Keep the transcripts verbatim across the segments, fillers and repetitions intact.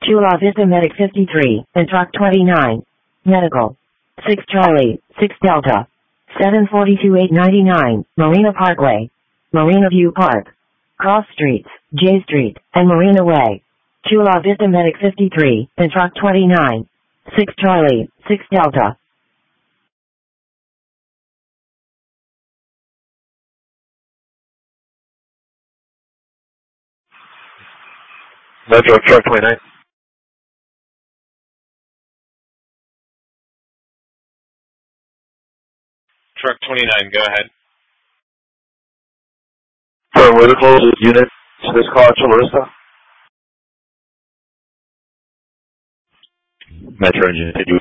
Chula Vista Medic fifty-three, and Truck twenty-nine. Medical. six Charlie, six Delta. seven forty-two eight ninety-nine, Marina Parkway. Marina View Park. Cross Streets, J Street, and Marina Way. Chula Vista Medic fifty-three, and Truck twenty-nine. six Charlie, six Delta. Metro Truck twenty-nine. Truck twenty-nine, go ahead. For medical unit to this call at Chula Vista. Metro engine fifty.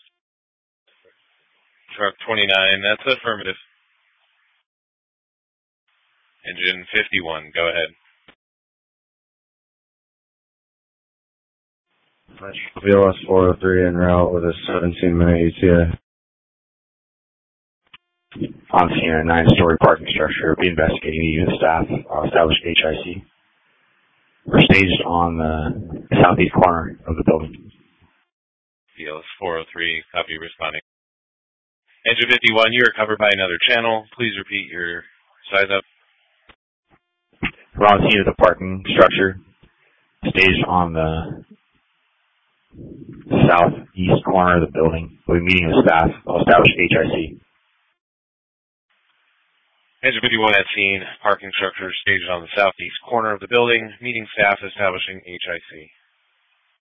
Truck twenty-nine, that's affirmative. Engine fifty-one, go ahead. V L S four oh three en route with a seventeen minute E T A. On scene, a nine-story parking structure. Be investigating the unit staff. Uh, established H I C. We're staged on the southeast corner of the building. V L S four oh three, copy, responding. Engine fifty-one, you are covered by another channel. Please repeat your size up. We're on scene of the parking structure. Staged on the southeast corner of the building. We'll be meeting with staff. I'll establish H I C. Engine fifty-one at scene, parking structure staged on the southeast corner of the building, meeting staff establishing H I C.